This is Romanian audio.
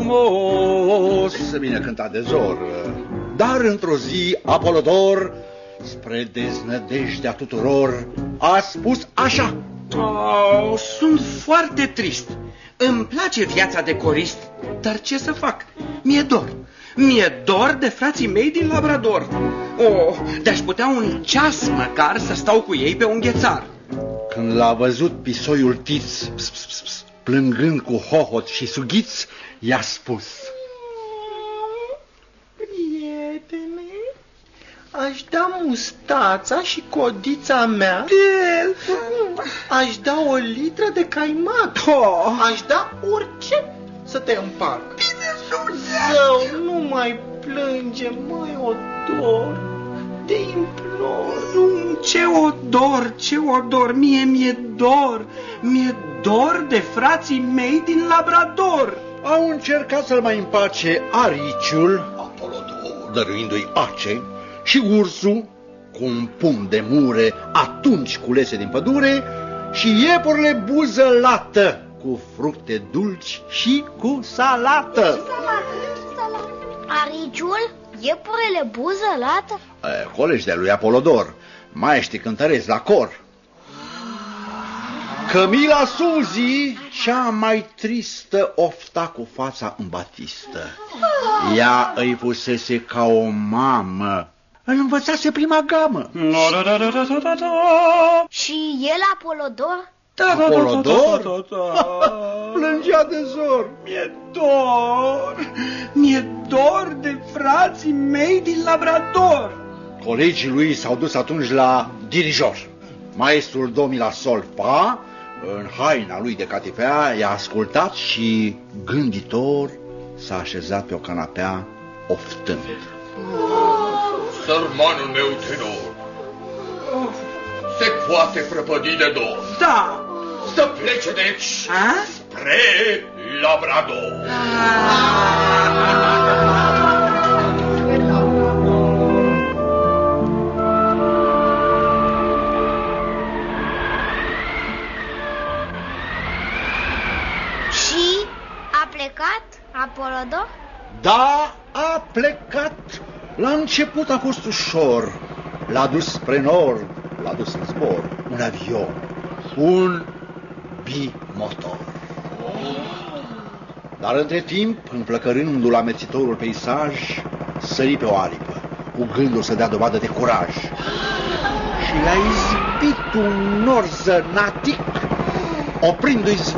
frumos, bine cântat de Zor. Dar într-o zi Apolodor, spre deznădejdea tuturor, a spus așa: sunt foarte trist. Îmi place viața de corist, dar ce să fac? Mi-e dor de frații mei din Labrador. De-aș putea un ceas măcar să stau cu ei pe un ghețar. Când l-a văzut pisoiul Tiț, plângând cu hohot și sughiț, i-a spus: prietene, aș da mustața și codița mea. Aș da o litră de caimac. Aș da orice să te împac. Zău, nu mai plânge, măi Odor, te implor. Nu, ce odor, mi-e dor de frații mei din Labrador. Au încercat să-l mai împace ariciul, Apolodor, dăruindu-i ace, și ursul, cu un pumn de mure atunci culese din pădure, și iepurile buzălată, cu fructe dulci și cu salată. Ariciul? Iepurele buzălată? Colegi de lui Apolodor, maestri cântăreți la cor. Cămila Suzi, cea mai tristă, ofta cu fața în batistă. Ea îi pusese ca o mamă, îl învățase prima gamă. Și el, Apolodor? Apolodor? Plângea de Zor. Mi-e dor de frații mei din Labrador. Colegii lui s-au dus atunci la dirijor. Maestrul Domi la sol fa, în haina lui de catifea, i-a ascultat și, gânditor, s-a așezat pe o canapea, oftând: Sărmanul meu tenor, se poate prăpădi de dor. Da. Să plece deci spre Labrador. Și a plecat Apolodor? Da, a plecat. La început a fost ușor. L-a dus spre nord, l-a dus în zbor un avion, un bimotor. Dar între timp, înflăcărându-l amețitorul peisaj, sări pe o aripă, cu gândul să dea dovadă de curaj. Și l-a izbit un nor zănatic, oprindu-i